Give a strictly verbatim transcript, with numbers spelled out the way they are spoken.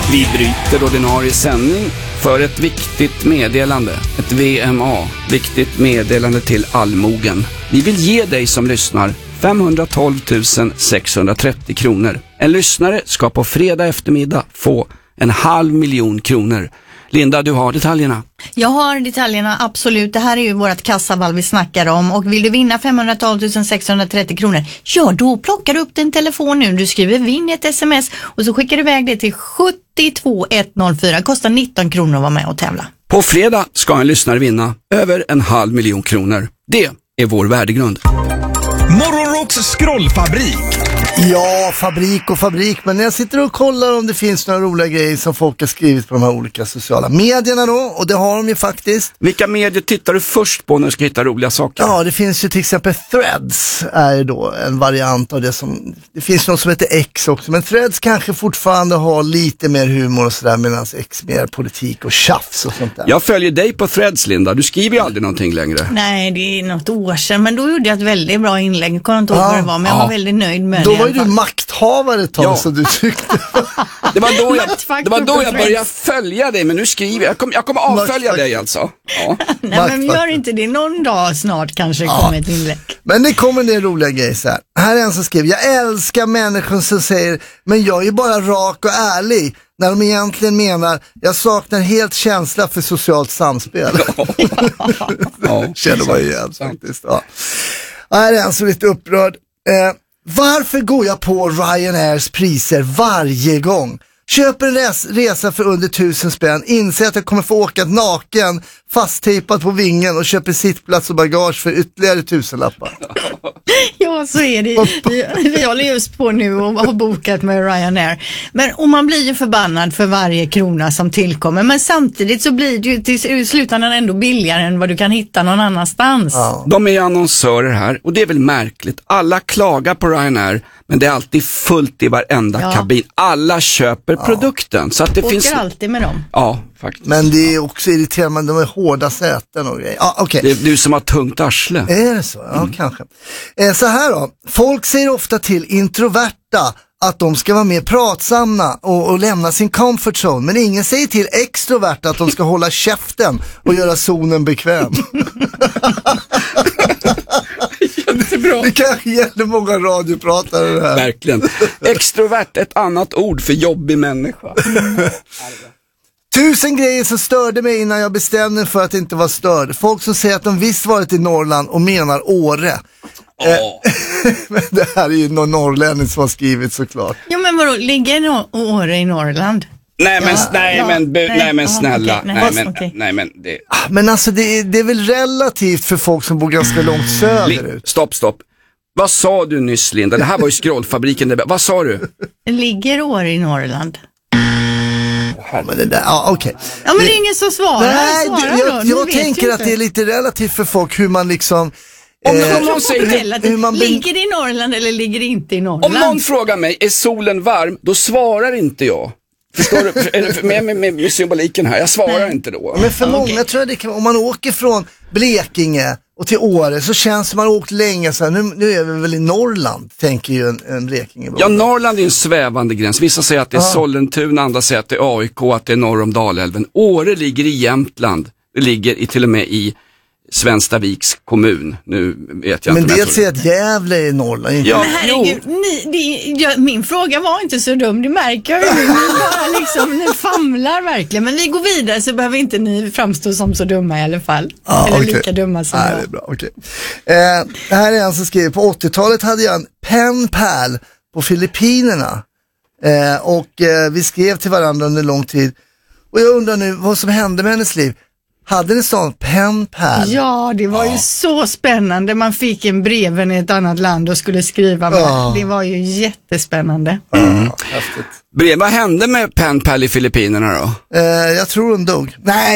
Vi bryter ordinarie sändning för ett viktigt meddelande. Ett V M A. Viktigt meddelande till allmogen. Vi vill ge dig som lyssnar femhundratolv tusen sexhundratrettio kronor. En lyssnare ska på fredag eftermiddag få en halv miljon kronor. Linda, du har detaljerna. Jag har detaljerna, absolut. Det här är ju vårt kassavalv vi snackar om. Och vill du vinna femhundratolv tusen sexhundratrettio kronor, ja då plockar du upp din telefon nu. Du skriver vinn ett sms och så skickar du iväg det till sjuttiotvå etthundrafyra. Kostar nitton kronor att vara med och tävla. På fredag ska en lyssnare vinna över en halv miljon kronor. Det är vår värdegrund. Morgonrocks scrollfabrik. Ja, fabrik och fabrik. Men när jag sitter och kollar om det finns några roliga grejer som folk har skrivit på de här olika sociala medierna då, och det har de ju faktiskt. Vilka medier tittar du först på när du ska hitta roliga saker? Ja, det finns ju till exempel Threads är då en variant av det som, det finns något som heter X också, men Threads kanske fortfarande har lite mer humor och sådär, medan X mer politik och tjafs och sånt där. Jag följer dig på Threads, Linda. Du skriver ju aldrig någonting längre. Nej, det är något år sedan, men då gjorde jag ett väldigt bra inlägg. Jag kommer inte ihåg Ja, vad det var, men jag ja. var väldigt nöjd med Då det. var ju du makthavare ett tag, Ja. så du tyckte. Det var då jag, Maktfaktor det var då på jag Threads. började följa dig, men nu skriver jag. Jag kommer, jag kommer avfölja Maktfaktor. dig alltså. Ja. Nej, men gör inte det. Någon dag snart kanske Ja. kommer ett inlägg. Men det kommer en del roliga grejer så här. Här är en som skriver: jag älskar människor som säger, men jag är bara rak och ärlig. När de egentligen menar, jag saknar helt känsla för socialt samspel. Ja. Känner man igen faktiskt. Ja. Här är en som är lite upprörd. Eh, varför går jag på Ryanairs priser varje gång? Köper en res- resa för under tusen spänn, inser att jag kommer få åka naken, fasttejpad på vingen och köper sittplats och bagage för ytterligare tusenlappar. Ja, så är det. Vi, vi håller just på nu och har bokat med Ryanair. Men, och man blir ju förbannad för varje krona som tillkommer. Men samtidigt så blir det ju till slutändan ändå billigare än vad du kan hitta någon annanstans. Ja. De är annonsörer här och det är väl märkligt. Alla klagar på Ryanair, men det är alltid fullt i varenda Ja. kabin. Alla köper produkten. Så att det Åker finns... alltid med dem. Ja, faktiskt. Men det är också irriterande, de är hårda säten och grejer. Ja, okej. Det är du som har tungt arsle. Är det så? Ja, kanske. Eh, så här då. Folk säger ofta till introverta att de ska vara mer pratsamma och, och lämna sin comfort zone. Men ingen säger till extroverta att de ska hålla käften och göra zonen bekväm. Jättebra. Det kanske gäller många radiopratare det här. Verkligen. Extrovert, ett annat ord för jobbig människa. Tusen grejer som störde mig innan jag bestämde mig för att inte vara störd. Folk som säger att de visst varit i Norrland och menar Åre. Åh. Men det här är ju någon norrlänning som har skrivit såklart. Jo, men vadå? Ligger Nor- Åre i Norrland? Nej men, Ja, nej, ja, men, bu- nej, nej men aha, snälla. okej, nej, nej, fast, men, okej. nej men det... Men alltså det är, det är väl relativt för folk som bor ganska långt Li- söderut. stopp, stopp. Vad sa du nyss, Linda? Det här var ju scrollfabriken. Det- Vad sa du? Ligger Åre i Norrland? Ja, men det där, ja okej. Ja, men det är ingen som svarar. Nej, Svara det, då. jag, Nu jag vet jag tänker inte. att det är lite relativt för folk hur man liksom... Om eh, någon- någon säger till- Relativt. hur man ben- Ligger det i Norrland eller ligger det inte i Om Norrland? någon frågar mig, är solen varm? Då svarar inte jag. Förstår du? Är det för- Med, med, med, med symboliken här. Jag svarar Nej. inte då. Men för Ja, många okej. tror jag det kan, om man åker från Blekinge och till Åre så känns det som man har åkt länge så här, nu, nu är vi väl i Norrland, tänker ju en, en Blekinge. Ja, Norrland är en svävande gräns. Vissa säger att det är Ja. Sollentuna, andra säger att det är A I K, att det är norr om Dalälven. Åre ligger i Jämtland. Det ligger i, till och med i Svenstaviks kommun. Nu vet jag Men inte. dels säger att Gävle är i Norrland. Inte. Ja, Men herregud, ni, det, ja, min fråga var inte så dum, det märker jag ju. Ni bara liksom, ni famlar verkligen. Men vi går vidare så behöver inte ni framstå som så dumma i alla fall. Ja, Eller okej. lika dumma som Nej, jag. det är bra, okej. Eh, här är en som skriver, på åttiotalet hade jag en penpal på Filippinerna. Eh, och eh, vi skrev till varandra under lång tid. Och jag undrar nu vad som hände med hennes liv. Hade ni sån penpal? Ja, det var ju så spännande. Man fick en breven i ett annat land och skulle skriva med. Ja. Det var ju jättespännande. Mm. Häftigt. Brev, vad hände med Pen Pal i Filippinerna då? Eh, jag tror hon dog. Nej.